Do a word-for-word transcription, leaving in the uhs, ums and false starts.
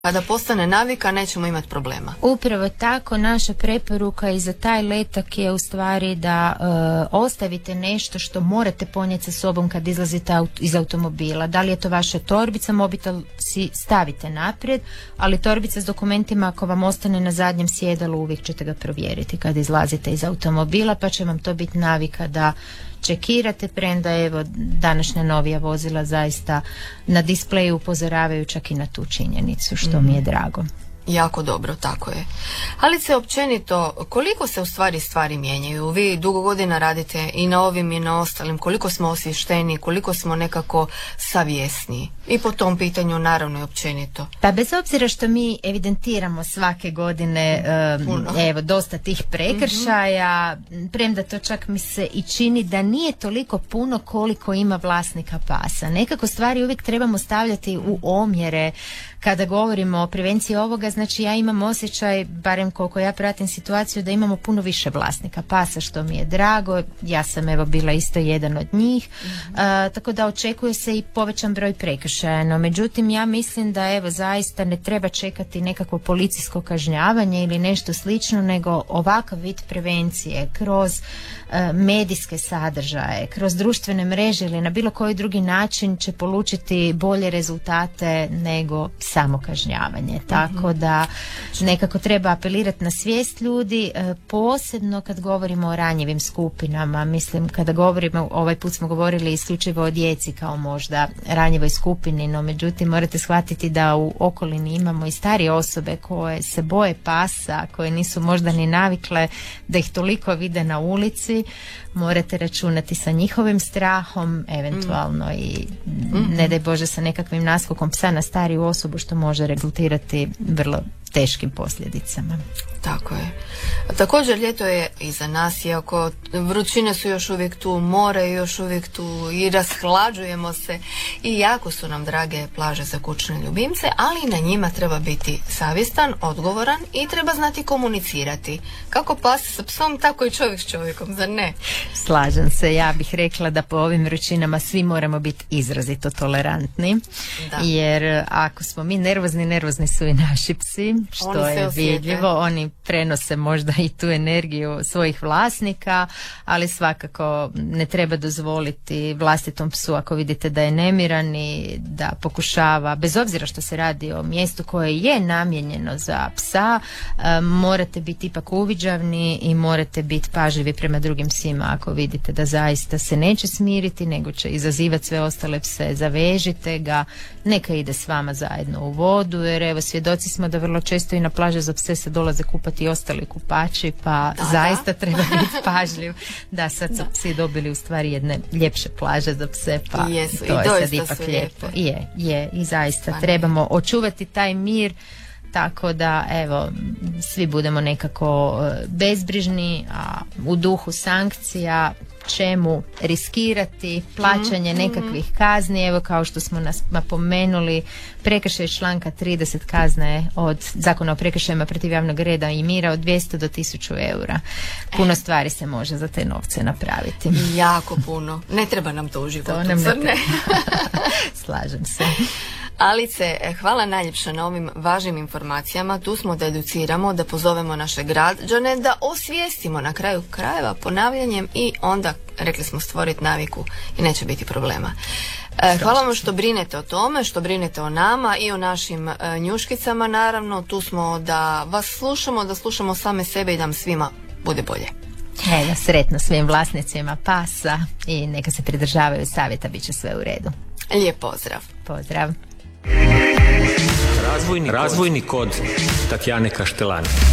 Kada postane navika nećemo imati problema. Upravo tako, naša preporuka i za taj letak je u stvari da e, ostavite nešto što morate ponijeti sa sobom kad izlazite aut- iz automobila. Da li je to vaša torbica, mobitel si stavite naprijed, ali torbica s dokumentima ako vam ostane na zadnjem sjedalu uvijek ćete ga provjeriti kad izlazite iz automobila, pa će vam to biti navika da čekirate, premda evo današnja novija vozila zaista na displeju upozoravaju čak i na tu činjenicu, što mm. mi je drago. Jako dobro, tako je. Ali se općenito, koliko se u stvari stvari mijenjaju? Vi dugo godina radite i na ovim i na ostalim, koliko smo osvješteni, koliko smo nekako savjesni i po tom pitanju naravno i općenito. Pa bez obzira što mi evidentiramo svake godine um, evo dosta tih prekršaja, mm-hmm. premda to čak mi se i čini da nije toliko puno koliko ima vlasnika pasa. Nekako stvari uvijek trebamo stavljati u omjere. Kada govorimo o prevenciji ovoga, znači ja imam osjećaj, barem koliko ja pratim situaciju, da imamo puno više vlasnika pasa, što mi je drago. Ja sam evo bila isto jedan od njih, mm-hmm. A, tako da očekuje se i povećan broj prekršaja. No međutim, ja mislim da evo zaista ne treba čekati nekakvo policijsko kažnjavanje ili nešto slično, nego ovakav vid prevencije kroz a, medijske sadržaje, kroz društvene mreže ili na bilo koji drugi način će polučiti bolje rezultate nego samo kažnjavanje. Tako da nekako treba apelirati na svijest ljudi, posebno kad govorimo o ranjivim skupinama. Mislim, kada govorimo, ovaj put smo govorili isključivo o djeci kao možda ranjivoj skupini, no međutim morate shvatiti da u okolini imamo i starije osobe koje se boje pasa, koje nisu možda ni navikle da ih toliko vide na ulici. Morate računati sa njihovim strahom, eventualno mm. i mm-hmm. ne daj Bože sa nekakvim naskokom psa na stariju osobu, što može rezultirati vrlo teškim posljedicama. Tako je. Također ljeto je iza nas, iako vrućine su još uvijek tu, more je još uvijek tu i rashlađujemo se i jako su nam drage plaže za kućne ljubimce, ali na njima treba biti savjestan, odgovoran i treba znati komunicirati. Kako pas sa psom, tako i čovjek s čovjekom, zar ne? Slažem se, ja bih rekla da po ovim vrućinama svi moramo biti izrazito tolerantni, da. Jer ako smo mi nervozni, nervozni su i naši psi, što oni je vidljivo, oni prenose možda i tu energiju svojih vlasnika, ali svakako ne treba dozvoliti vlastitom psu ako vidite da je nemiran i da pokušava, bez obzira što se radi o mjestu koje je namijenjeno za psa, morate biti ipak uviđavni i morate biti pažljivi prema drugim psima ako vidite da zaista se neće smiriti nego će izazivati sve ostale pse. Zavežite ga, neka ide s vama zajedno u vodu, jer evo svjedoci smo da vrlo često i na plaže za pse se dolaze kupati i ostali kupači, pa da, zaista da. Treba biti pažljiv. Da, sad su psi dobili u stvari jedne ljepše plaže za pse, pa Jesu, to je sad ipak lijepo. lijepo. Je, je, i zaista pa trebamo očuvati taj mir, tako da evo svi budemo nekako bezbrižni, a u duhu sankcija čemu riskirati plaćanje mm-hmm. nekakvih kazni. Evo kao što smo nas napomenuli, prekršaj članka trideset kazne od Zakona o prekršajima protiv javnog reda i mira od dvjesto do tisuću eura. Puno stvari se može za te novce napraviti. Jako puno. Ne treba nam to u životu. To nam ne treba. Slažem se. Alice, hvala najljepša na ovim važnim informacijama. Tu smo da educiramo, da pozovemo naše građane, da osvijestimo na kraju krajeva ponavljanjem i onda, rekli smo, stvoriti naviku i neće biti problema. Hvala vam što brinete o tome, što brinete o nama i o našim njuškicama, naravno. Tu smo da vas slušamo, da slušamo same sebe i da nam svima bude bolje. Evo, sretno svim vlasnicima pasa i neka se pridržavaju savjeta, bit će sve u redu. Lijep pozdrav. Pozdrav. Razvojni, razvojni kod Tatjane Kaštelani.